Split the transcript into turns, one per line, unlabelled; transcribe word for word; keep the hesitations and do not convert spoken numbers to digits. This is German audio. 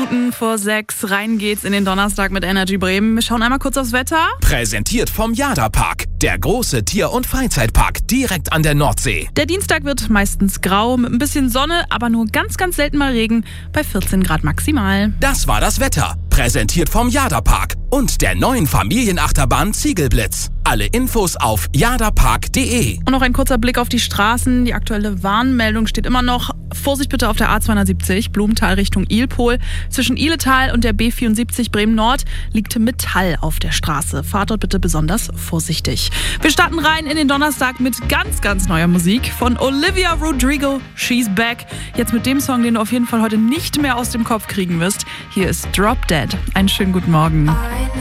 Minuten vor sechs. Rein geht's in den Donnerstag mit Energy Bremen. Wir schauen einmal kurz aufs Wetter.
Präsentiert vom Jada-Park, der große Tier- und Freizeitpark direkt an der Nordsee.
Der Dienstag wird meistens grau, mit ein bisschen Sonne, aber nur ganz, ganz selten mal Regen, bei vierzehn Grad maximal.
Das war das Wetter. Präsentiert vom Jada-Park und der neuen Familienachterbahn Ziegelblitz. Alle Infos auf jadapark punkt de.
Und noch ein kurzer Blick auf die Straßen. Die aktuelle Warnmeldung steht immer noch. Vorsicht bitte auf der A zweihundertsiebzig, Blumenthal Richtung Ilpol. Zwischen Ihletal und der B vierundsiebzig Bremen Nord liegt Metall auf der Straße. Fahrt dort bitte besonders vorsichtig. Wir starten rein in den Donnerstag mit ganz, ganz neuer Musik von Olivia Rodrigo, She's Back. Jetzt mit dem Song, den du auf jeden Fall heute nicht mehr aus dem Kopf kriegen wirst. Hier ist Drop Dead. Einen schönen guten Morgen.